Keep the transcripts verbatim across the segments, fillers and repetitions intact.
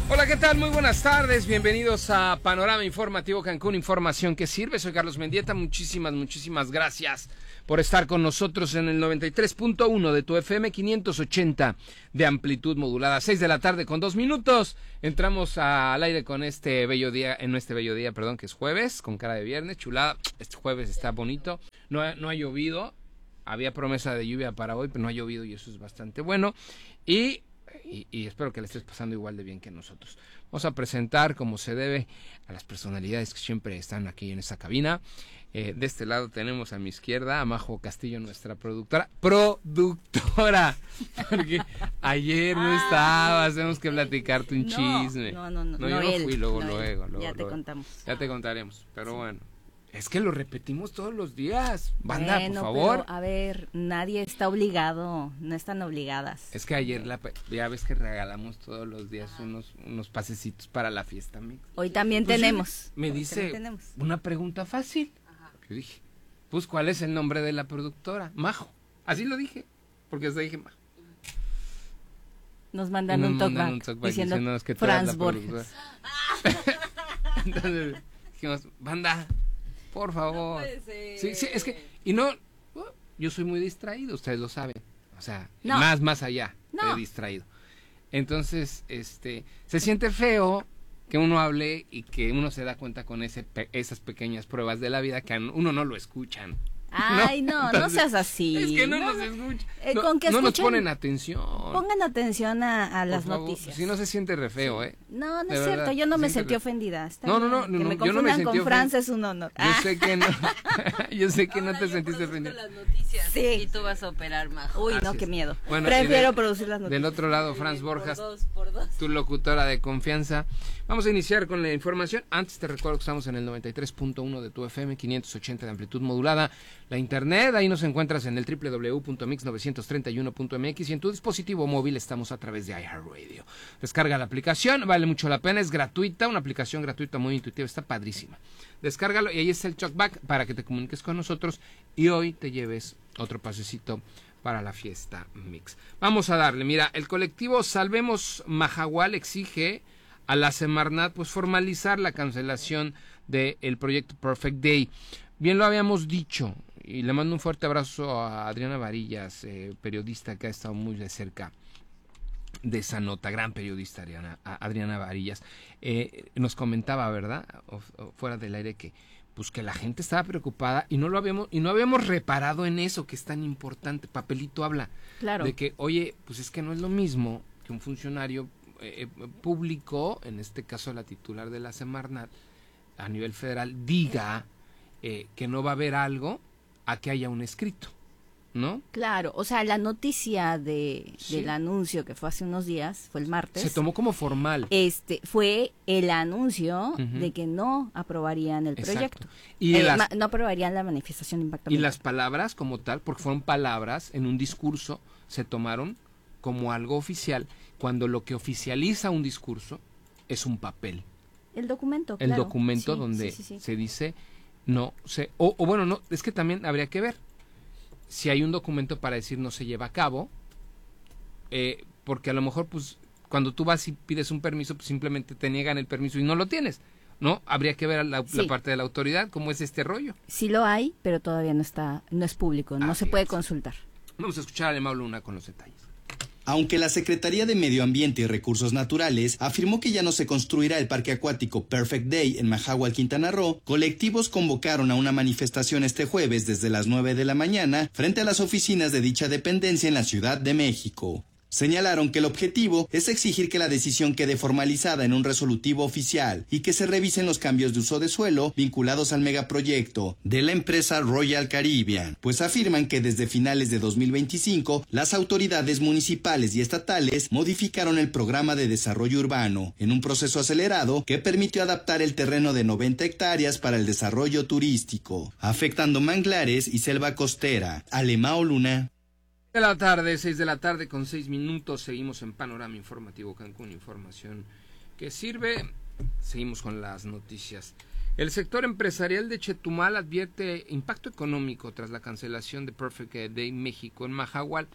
Hola, ¿qué tal? Muy buenas tardes, bienvenidos a Panorama Informativo Cancún, información que sirve. Soy Carlos Mendieta, muchísimas, muchísimas gracias por estar con nosotros en el noventa y tres punto uno de tu F M, quinientos ochenta de amplitud modulada, seis de la tarde con dos minutos. Entramos al aire con este bello día, en este bello día, perdón, que es jueves, con cara de viernes, chulada. Este jueves está bonito, no ha, no ha llovido, había promesa de lluvia para hoy, pero no ha llovido y eso es bastante bueno. Y... Y, y espero que le estés pasando igual de bien que nosotros. Vamos a presentar, como se debe, a las personalidades que siempre están aquí en esta cabina. Eh, de este lado tenemos a mi izquierda a Majo Castillo, nuestra productora. ¡Productora! Porque ayer no estabas, tenemos que platicarte un no, chisme. No, no, no. No, no yo él, no fui, luego, no luego, él. luego. Ya te luego. contamos. Ya te contaremos, pero sí. bueno. Es que lo repetimos todos los días. Banda, bueno, por favor. Pero, a ver, nadie está obligado, no están obligadas. Es que ayer la, ya ves que regalamos todos los días unos unos pasecitos para la fiesta mix. Hoy también pues tenemos. Me dice tenemos. una pregunta fácil. Ajá. Yo dije, pues ¿cuál es el nombre de la productora? Majo. Así lo dije, porque hasta dije Majo. Nos mandan nos un talkback talk diciendo que Franz Borges. Entonces dijimos, banda, por favor. No puede sí, sí, es que, y no, uh, yo soy muy distraído, ustedes lo saben. O sea, no. más, más allá no. de distraído. Entonces, este, se siente feo que uno hable y que uno se da cuenta con ese pe esas pequeñas pruebas de la vida que a uno no lo escuchan. Ay, no, no, Entonces, no seas así. Es que no, no nos escuchan. Eh, no, con que no nos ponen atención. Pongan atención a, a las favor, noticias. Si no se siente re feo, sí. ¿eh? No, no de es verdad, cierto, yo no me sentí re... ofendida. Está no, no, no, que no, me yo no me sentí con Franz es un honor. Yo sé que no, yo sé que Ahora no te sentiste ofendida. Las noticias sí. Y tú vas a operar, Majo. Uy, Así no, es. qué miedo. Bueno, Prefiero de, producir las noticias. Del otro lado, Franz Borjas, por dos, por dos. tu locutora de confianza. Vamos a iniciar con la información. Antes te recuerdo que estamos en el noventa y tres punto uno de tu F M, quinientos ochenta de amplitud modulada. La internet, ahí nos encuentras en el doble u doble u doble u punto mix novecientos treinta y uno punto m x y en tu dispositivo móvil estamos a través de iHeartRadio. Descarga la aplicación, vale mucho la pena, es gratuita, una aplicación gratuita muy intuitiva, está padrísima. Descárgalo y ahí está el talkback para que te comuniques con nosotros y hoy te lleves otro pasecito para la fiesta mix. Vamos a darle, mira, el colectivo Salvemos Mahahual exige a la Semarnat pues formalizar la cancelación del proyecto Perfect Day. Bien lo habíamos dicho, y le mando un fuerte abrazo a Adriana Varillas, eh, periodista que ha estado muy de cerca de esa nota, gran periodista Adriana, Adriana Varillas. Eh, nos comentaba, ¿verdad? O, o fuera del aire que pues que la gente estaba preocupada y no lo habíamos y no habíamos reparado en eso que es tan importante. Papelito habla claro. de que, oye, pues es que no es lo mismo que un funcionario eh, público, en este caso la titular de la Semarnat, a nivel federal, diga eh, que no va a haber algo a que haya un escrito, ¿no? Claro, o sea, la noticia de sí. del anuncio que fue hace unos días, fue el martes. Se tomó como formal. Este, fue el anuncio uh-huh. de que no aprobarían el Exacto. proyecto. Y eh, las, ma, no aprobarían la manifestación de impacto Y ambiental. las palabras como tal, porque fueron palabras en un discurso, se tomaron como algo oficial, cuando lo que oficializa un discurso es un papel. El documento, El claro. documento sí, donde sí, sí, sí. se dice no se o, o bueno, no, es que también habría que ver si hay un documento para decir no se lleva a cabo, eh, porque a lo mejor pues cuando tú vas y pides un permiso pues simplemente te niegan el permiso y no lo tienes, ¿no? Habría que ver la, sí. la parte de la autoridad, cómo es este rollo. Sí lo hay, pero todavía no está, no es público, no Así se puede es. consultar. Vamos a escuchar a Alemão Luna con los detalles. Aunque la Secretaría de Medio Ambiente y Recursos Naturales afirmó que ya no se construirá el parque acuático Perfect Day en Mahahual, Quintana Roo, colectivos convocaron a una manifestación este jueves desde las nueve de la mañana frente a las oficinas de dicha dependencia en la Ciudad de México. Señalaron que el objetivo es exigir que la decisión quede formalizada en un resolutivo oficial y que se revisen los cambios de uso de suelo vinculados al megaproyecto de la empresa Royal Caribbean, pues afirman que desde finales de dos mil veinticinco las autoridades municipales y estatales modificaron el programa de desarrollo urbano en un proceso acelerado que permitió adaptar el terreno de noventa hectáreas para el desarrollo turístico, afectando manglares y selva costera. Alemão Luna. De la tarde, seis de la tarde con seis minutos, seguimos en Panorama Informativo Cancún, información que sirve. Seguimos con las noticias. El sector empresarial de Chetumal advierte impacto económico tras la cancelación de Perfect Day México en Mahahual.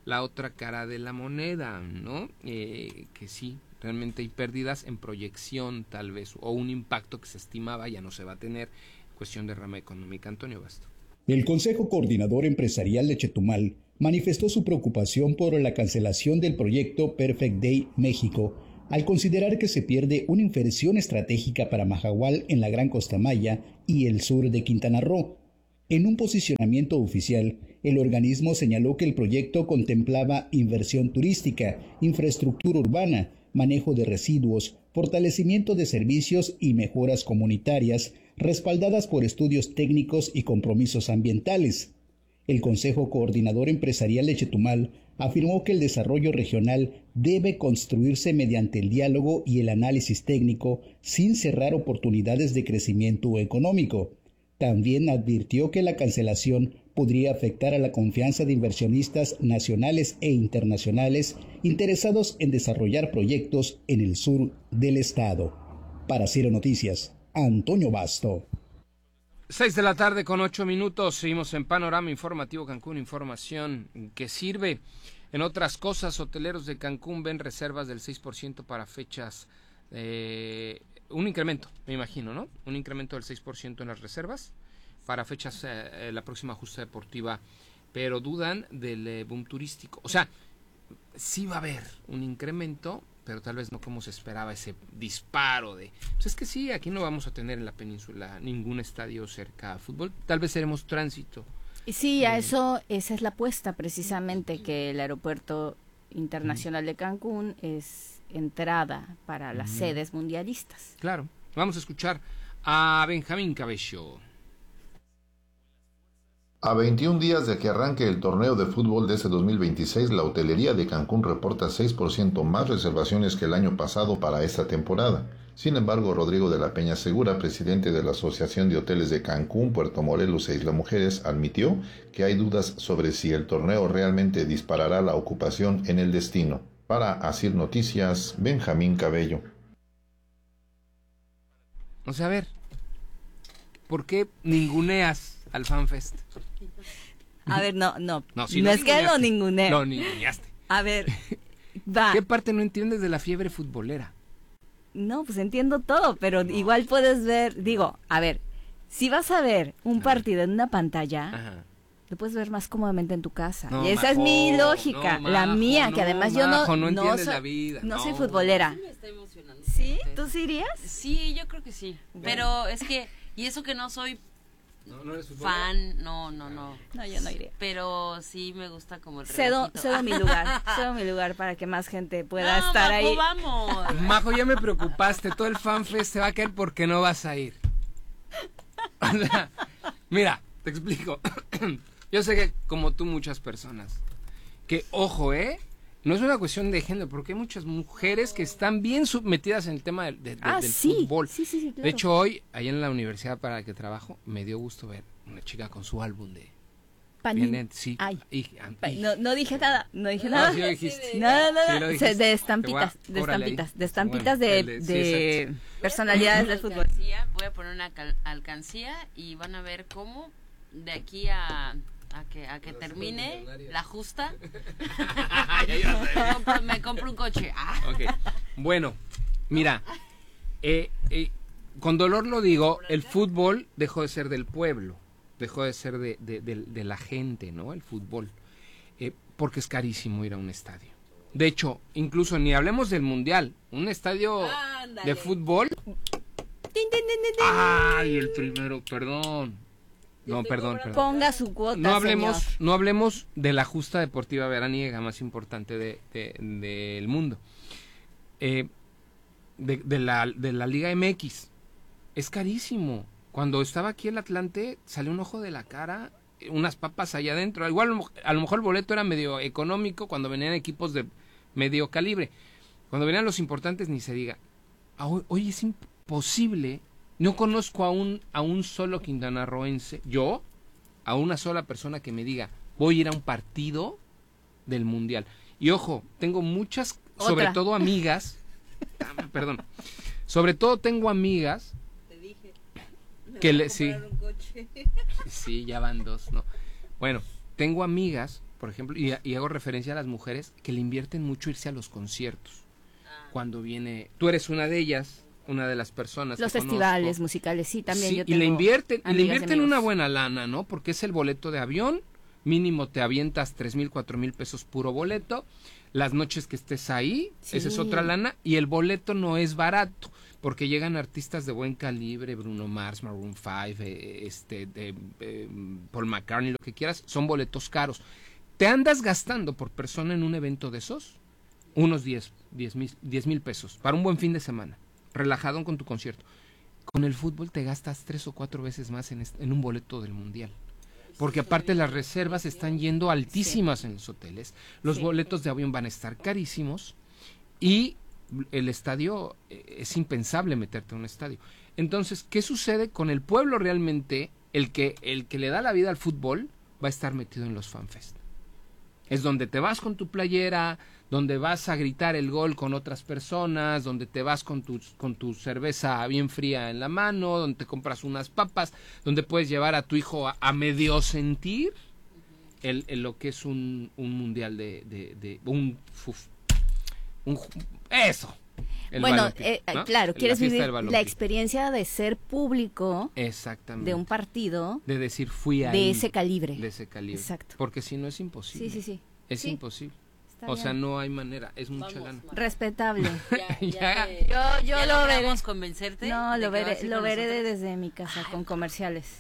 la otra cara de la moneda, ¿no? Eh, que sí, realmente hay pérdidas en proyección tal vez, o un impacto que se estimaba ya no se va a tener. Cuestión de rama económica. Antonio Basto. El Consejo Coordinador Empresarial de Chetumal manifestó su preocupación por la cancelación del proyecto Perfect Day México, al considerar que se pierde una inversión estratégica para Mahahual en la Gran Costa Maya y el sur de Quintana Roo. En un posicionamiento oficial, el organismo señaló que el proyecto contemplaba inversión turística, infraestructura urbana, manejo de residuos, fortalecimiento de servicios y mejoras comunitarias, respaldadas por estudios técnicos y compromisos ambientales. El Consejo Coordinador Empresarial de Chetumal afirmó que el desarrollo regional debe construirse mediante el diálogo y el análisis técnico, sin cerrar oportunidades de crecimiento económico. También advirtió que la cancelación podría afectar a la confianza de inversionistas nacionales e internacionales interesados en desarrollar proyectos en el sur del estado. Para Ciro Noticias, Antonio Basto. Seis de la tarde con ocho minutos, seguimos en Panorama Informativo Cancún, información que sirve. En otras cosas, hoteleros de Cancún ven reservas del seis por ciento para fechas, eh, un incremento, me imagino, ¿no? Un incremento del seis por ciento en las reservas para fechas, eh, la próxima justa deportiva, pero dudan del eh, boom turístico. O sea, sí va a haber un incremento, pero tal vez no como se esperaba, ese disparo de... Pues es que sí, aquí no vamos a tener en la península ningún estadio cerca a fútbol, tal vez seremos tránsito. Sí, a eso, esa es la apuesta precisamente, que el aeropuerto internacional de Cancún es entrada para las mm. sedes mundialistas. Claro, vamos a escuchar a Benjamín Cabello. A veintiún días de que arranque el torneo de fútbol de este dos mil veintiséis, la hotelería de Cancún reporta seis por ciento más reservaciones que el año pasado para esta temporada. Sin embargo, Rodrigo de la Peña Segura, presidente de la Asociación de Hoteles de Cancún, Puerto Morelos e Isla Mujeres, admitió que hay dudas sobre si el torneo realmente disparará la ocupación en el destino. Para Asir Noticias, Benjamín Cabello. O sea, a ver, ¿por qué ninguneas al FanFest? A ver, no, no, no, si no no es que lo ninguneo. No, ninguneaste. A ver, va. ¿Qué parte no entiendes de la fiebre futbolera? No, pues entiendo todo, pero no. Igual puedes ver, digo, a ver, si vas a ver un partido en una pantalla, ajá, lo puedes ver más cómodamente en tu casa. No, y esa majo, es mi lógica, no, la majo, mía, que además no, yo no, majo, no, no, entiendes soy, la vida. no no soy futbolera. Sí me está emocionando. ¿Sí? ¿Tú sí irías? Sí, yo creo que sí. Bueno. Pero es que, y eso que no soy no, no eres futbolera. Fan, no, no, no. No, yo no iría. Pero sí me gusta como el cedo, cedo mi lugar, cedo mi lugar para que más gente pueda no, estar Majo, ahí. Vamos. Majo, ya me preocupaste, todo el FanFest se va a caer porque no vas a ir. O sea, mira, te explico. Yo sé que como tú muchas personas, que ojo, ¿eh? No es una cuestión de género, porque hay muchas mujeres que están bien submetidas en el tema de, de, ah, del sí, fútbol. Sí, sí, sí, claro. De hecho, hoy, ahí en la universidad para la que trabajo, me dio gusto ver una chica con su álbum de... Panini. Sí. Ay. Y, y, no, no dije nada, no dije nada. No, sí lo dijiste. No, no, no, sí lo dijiste. De estampitas, de estampitas, de estampitas de, bueno, de sí, personalidades del fútbol. Voy a poner una alcancía y van a ver cómo de aquí a... a que a que termine la justa me, compro, me compro un coche. Ah. Okay. Bueno, mira, eh, eh, con dolor lo digo, el fútbol dejó de ser del pueblo, dejó de ser de, de, de, de la gente, ¿no? El fútbol, eh, porque es carísimo ir a un estadio. De hecho, incluso ni hablemos del mundial, un estadio Ándale. de fútbol. Ay, el primero, perdón. No, perdón, perdón. Ponga su cuota, no hablemos, señor. No hablemos de la justa deportiva veraniega más importante de, de, de, del mundo. Eh, de, de, la, de la Liga M X. Es carísimo. Cuando estaba aquí el Atlante, salió un ojo de la cara, unas papas allá adentro. Igual, a lo mejor el boleto era medio económico cuando venían equipos de medio calibre. Cuando venían los importantes, ni se diga. Hoy, hoy es imposible... No conozco a un, a un solo quintanarroense, yo, a una sola persona que me diga, voy a ir a un partido del Mundial. Y ojo, tengo muchas, ¿Otra? sobre todo amigas, perdón, sobre todo tengo amigas, Te dije, que le, sí, un coche. sí, ya van dos, ¿no? Bueno, tengo amigas, por por ejemplo, y, y hago referencia a las mujeres que le invierten mucho irse a los conciertos. Ah. Cuando viene, tú eres una de ellas, una de las personas. Los que festivales conozco. musicales, sí, también Sí, yo tengo y le invierten, y le invierten y una buena lana, ¿no? Porque es el boleto de avión, mínimo te avientas tres mil, cuatro mil pesos puro boleto, las noches que estés ahí, sí. esa es otra lana, y el boleto no es barato, porque llegan artistas de buen calibre, Bruno Mars, Maroon cinco, eh, este, de, eh, Paul McCartney, lo que quieras, son boletos caros. Te andas gastando por persona en un evento de esos, unos diez mil pesos, para un buen fin de semana, relajado con tu concierto. Con el fútbol te gastas tres o cuatro veces más en, este, en un boleto del Mundial. Porque aparte las reservas están yendo altísimas sí. en los hoteles, los sí. boletos de avión van a estar carísimos y el estadio, es impensable meterte a un estadio. Entonces, ¿qué sucede con el pueblo realmente? El que, el que le da la vida al fútbol va a estar metido en los fanfest. Es donde te vas con tu playera, donde vas a gritar el gol con otras personas, donde te vas con tu, con tu cerveza bien fría en la mano, donde te compras unas papas, donde puedes llevar a tu hijo a, a medio sentir el, el, lo que es un, un mundial de... de, de un, uf, un Eso. El bueno, balompié, eh, ¿no? claro, la quieres vivir la la experiencia de ser público Exactamente. de un partido. De decir, fui ahí. De ese calibre. De ese calibre. Exacto. Porque si no es imposible. Sí, sí, sí. Es sí. imposible. Está o bien. sea, no hay manera, es mucha lana. Respetable. Ya, ya Ya. te- Yo, yo ¿ya lo veré. logramos convencerte? No, de lo que veré, vas a ir lo con veré de- nosotros? desde mi casa con comerciales.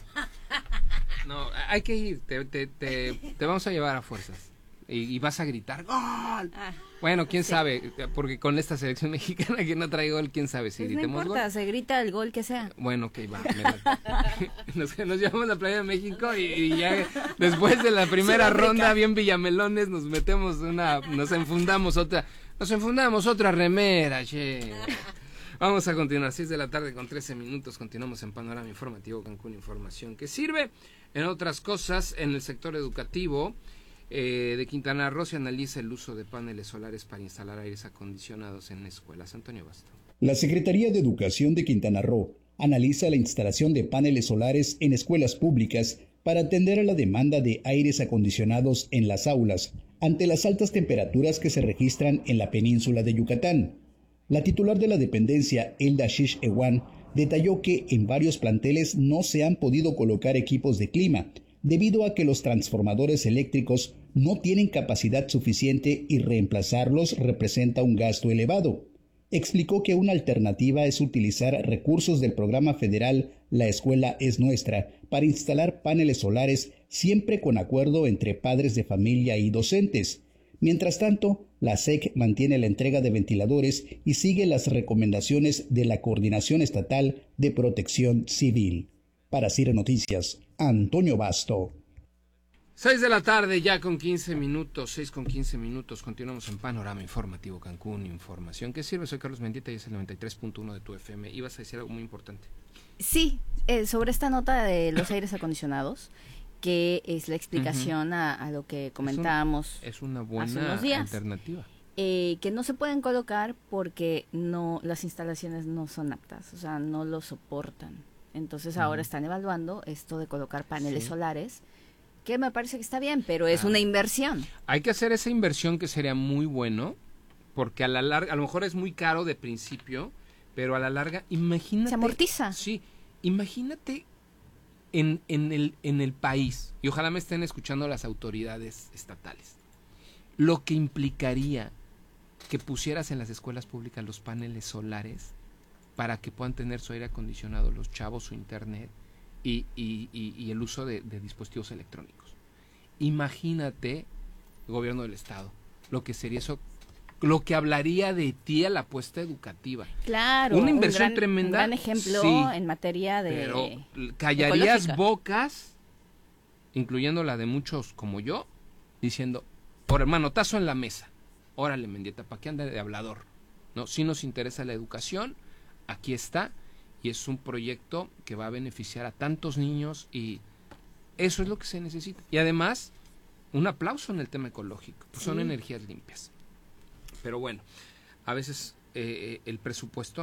No, hay que ir, te, te, te, te vamos a llevar a fuerzas. Y, y vas a gritar, ¡gol! Ah, Bueno, quién sí. sabe, porque con esta selección mexicana que no trae gol, quién sabe si pues no gritemos importa, gol. se grita el gol que sea. Bueno, ok, va. me late. Nos, nos llevamos a la playa de México y, y ya después de la primera ronda, bien villamelones, nos metemos una, nos enfundamos otra, nos enfundamos otra remera, che. Vamos a continuar, seis de la tarde con trece minutos, continuamos en Panorama Informativo Cancún, información que sirve. En otras cosas, en el sector educativo eh, de Quintana Roo se analiza el uso de paneles solares para instalar aires acondicionados en escuelas. Antonio Basto. La Secretaría de Educación de Quintana Roo analiza la instalación de paneles solares en escuelas públicas para atender a la demanda de aires acondicionados en las aulas ante las altas temperaturas que se registran en la península de Yucatán. La titular de la dependencia, Elda Shish Ewan, detalló que en varios planteles no se han podido colocar equipos de clima, debido a que los transformadores eléctricos no tienen capacidad suficiente y reemplazarlos representa un gasto elevado. Explicó que una alternativa es utilizar recursos del programa federal La Escuela es Nuestra para instalar paneles solares siempre con acuerdo entre padres de familia y docentes. Mientras tanto, la S E C mantiene la entrega de ventiladores y sigue las recomendaciones de la Coordinación Estatal de Protección Civil. Para C I R Noticias, Antonio Basto. seis de la tarde ya con quince minutos, seis con quince minutos, continuamos en Panorama Informativo Cancún, información que sirve. Soy Carlos Mendieta y es el noventa y tres punto uno de tu F M. Ibas a decir algo muy importante. Sí, eh, sobre esta nota de los aires acondicionados, que es la explicación uh-huh. a, a lo que comentábamos. Es, un, es una buena hace unos días, alternativa. Eh, que no se pueden colocar porque no las instalaciones no son aptas, o sea, no lo soportan. Entonces uh-huh. ahora están evaluando esto de colocar paneles sí. solares, que me parece que está bien, pero es ah. una inversión. Hay que hacer esa inversión que sería muy bueno, porque a la larga, a lo mejor es muy caro de principio, pero a la larga, imagínate. Se amortiza. Sí, imagínate en, en, el, en el país, y ojalá me estén escuchando las autoridades estatales, lo que implicaría que pusieras en las escuelas públicas los paneles solares para que puedan tener su aire acondicionado los chavos, su internet y, y, y, y el uso de, de dispositivos electrónicos. Imagínate, gobierno del estado, lo que sería eso, lo que hablaría de ti a la apuesta educativa. Claro, una inversión un gran, tremenda. Un gran ejemplo sí, en materia de pero callarías ecológica. Bocas, incluyendo la de muchos como yo, diciendo, por hermano, tazo en la mesa. Órale, Mendieta, ¿para qué anda de hablador? No, si nos interesa la educación, aquí está, y es un proyecto que va a beneficiar a tantos niños y eso es lo que se necesita. Y además, un aplauso en el tema ecológico, pues sí. Son energías limpias. Pero bueno, a veces eh, el presupuesto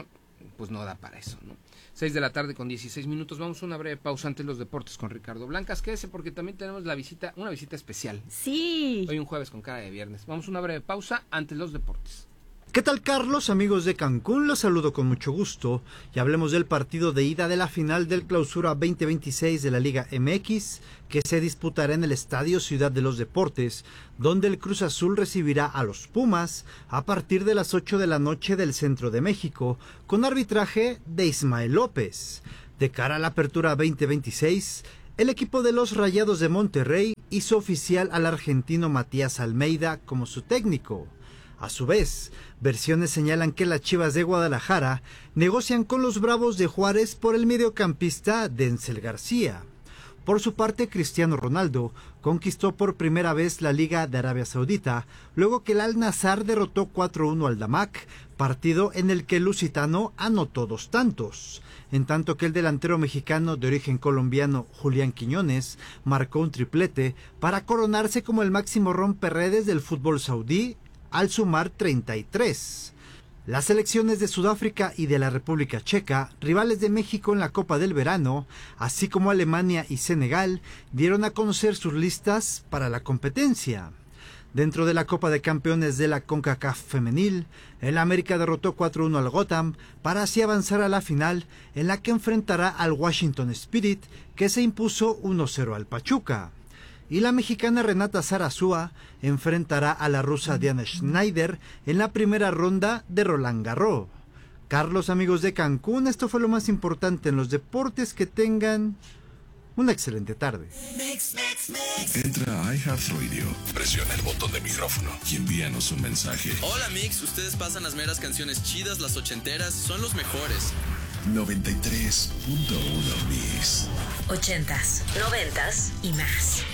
pues no da para eso, ¿no? seis de la tarde con dieciséis minutos, vamos a una breve pausa antes de los deportes con Ricardo Blancas, quédese porque también tenemos la visita, una visita especial. Sí. Hoy un jueves con cara de viernes. Vamos a una breve pausa antes de los deportes. ¿Qué tal, Carlos? Amigos de Cancún, los saludo con mucho gusto y hablemos del partido de ida de la final del Clausura veinte veintiséis de la Liga M X, que se disputará en el Estadio Ciudad de los Deportes, donde el Cruz Azul recibirá a los Pumas a partir de las ocho de la noche del centro de México, con arbitraje de Ismael López. De cara a la apertura veinte veintiséis, el equipo de los Rayados de Monterrey hizo oficial al argentino Matías Almeida como su técnico. A su vez, versiones señalan que las Chivas de Guadalajara negocian con los Bravos de Juárez por el mediocampista Denzel García. Por su parte, Cristiano Ronaldo conquistó por primera vez la Liga de Arabia Saudita, luego que el Al-Nassr derrotó cuatro uno al Damac, partido en el que el lusitano anotó dos tantos, en tanto que el delantero mexicano de origen colombiano Julián Quiñones marcó un triplete para coronarse como el máximo romperredes del fútbol saudí, al sumar treinta y tres. Las selecciones de Sudáfrica y de la República Checa, rivales de México en la Copa del Verano, así como Alemania y Senegal, dieron a conocer sus listas para la competencia. Dentro de la Copa de Campeones de la CONCACAF femenil, el América derrotó cuatro uno al Gotham para así avanzar a la final, en la que enfrentará al Washington Spirit, que se impuso uno cero al Pachuca. Y la mexicana Renata Zarazúa enfrentará a la rusa Diana Schneider en la primera ronda de Roland Garros. Carlos, amigos de Cancún, esto fue lo más importante en los deportes. Que tengan una excelente tarde. Mix, mix, mix. Entra a iHeartRadio, presiona el botón de micrófono y envíanos un mensaje. Hola Mix, ustedes pasan las meras canciones chidas, las ochenteras, son los mejores. noventa y tres punto uno Mix. Ochentas, noventas y más.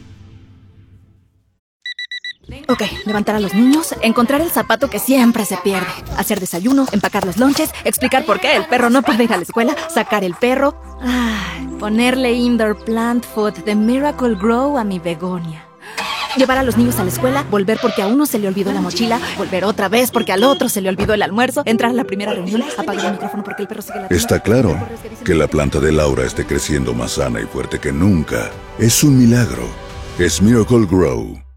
Ok, levantar a los niños, encontrar el zapato que siempre se pierde, hacer desayuno, empacar los lonches, explicar por qué el perro no puede ir a la escuela, sacar el perro, ay, ponerle indoor plant food de Miracle Grow a mi begonia. Llevar a los niños a la escuela, volver porque a uno se le olvidó la mochila, volver otra vez porque al otro se le olvidó el almuerzo, entrar a la primera reunión, apagar el micrófono porque el perro sigue ladrando. Está claro que la planta de Laura esté creciendo más sana y fuerte que nunca. Es un milagro. Es Miracle Grow.